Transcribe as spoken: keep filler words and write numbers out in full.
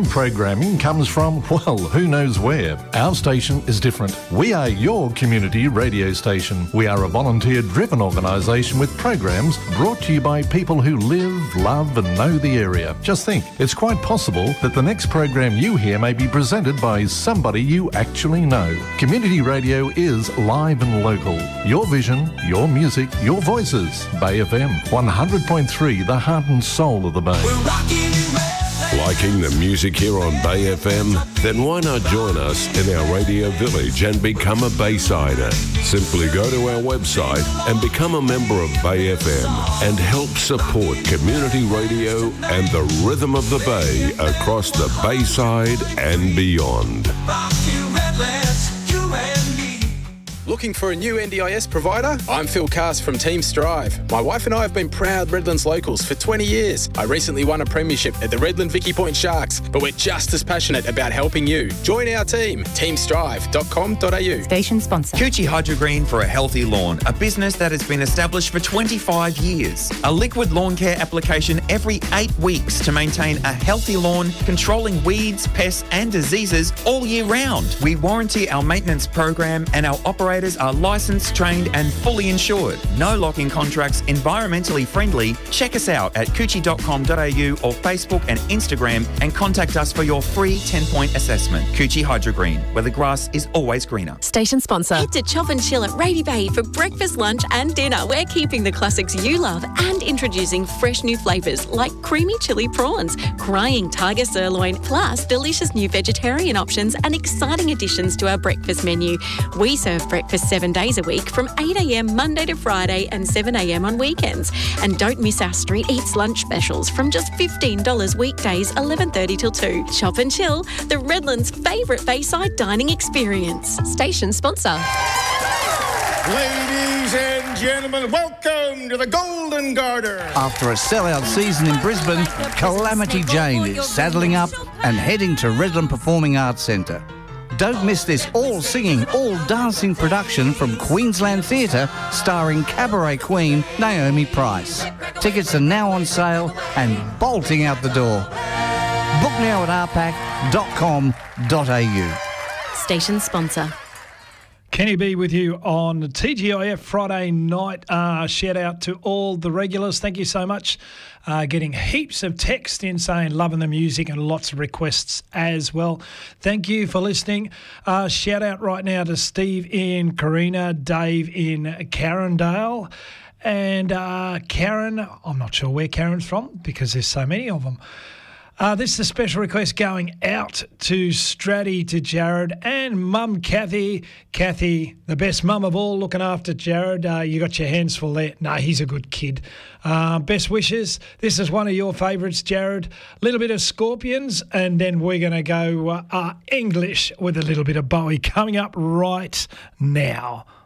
programming comes from, well, who knows where. Our station is different. We are your community radio station. We are a volunteer-driven organisation with programs brought to you by people who live, love and know the area. Just think, it's quite possible that the next program you hear may be presented by somebody you actually know. Community radio is live and local. Your vision, your music, your voices. Bay F M, one hundred point three, the heart and soul of the Bay. Liking the music here on Bay F M? Then why not join us in our radio village and become a Baysider? Simply go to our website and become a member of Bay F M and help support community radio and the rhythm of the Bay across the Bayside and beyond. Looking for a new N D I S provider? I'm Phil Cast from Team Strive. My wife and I have been proud Redlands locals for twenty years. I recently won a premiership at the Redland Vicky Point Sharks, but we're just as passionate about helping you. Join our team, team strive dot com dot a u. Station sponsor. Coochie Hydrogreen for a healthy lawn, a business that has been established for twenty-five years. A liquid lawn care application every eight weeks to maintain a healthy lawn, controlling weeds, pests and diseases all year round. We warranty our maintenance program and our operators are licensed, trained and fully insured. No lock-in contracts, environmentally friendly. Check us out at coochie dot com dot a u or Facebook and Instagram and contact us for your free ten-point assessment. Coochie Hydrogreen, where the grass is always greener. Station sponsor. Head to Chop and Chill at Rady Bay for breakfast, lunch and dinner. We're keeping the classics you love and introducing fresh new flavours like creamy chili prawns, crying tiger sirloin, plus delicious new vegetarian options and exciting additions to our breakfast menu. We serve breakfast seven days a week from eight a m Monday to Friday and seven a m on weekends. And don't miss our Street Eats lunch specials from just fifteen dollars weekdays, eleven thirty till two. Chop and Chill, the Redlands' favourite Bayside dining experience. Station sponsor. Ladies and gentlemen, welcome to the Golden Garter. After a sellout season in Brisbane, Calamity Jane is saddling up and heading to Redland Performing Arts Centre. Don't miss this all-singing, all-dancing production from Queensland Theatre starring cabaret queen Naomi Price. Tickets are now on sale and bolting out the door. Book now at r pac dot com dot a u. Station sponsor. Kenny B with you on T G I F Friday night. Uh, shout out to all the regulars. Thank you so much. Uh, getting heaps of text in saying loving the music and lots of requests as well. Thank you for listening. Uh, shout out right now to Steve in Carina, Dave in Carindale. And uh, Karen, I'm not sure where Karen's from because there's so many of them. Uh, this is a special request going out to Stratty, to Jared and Mum Kathy. Kathy, the best mum of all, looking after Jared. Uh, you got your hands full there. No, he's a good kid. Uh, best wishes. This is one of your favourites, Jared. A little bit of Scorpions and then we're going to go uh, uh, English with a little bit of Bowie coming up right now.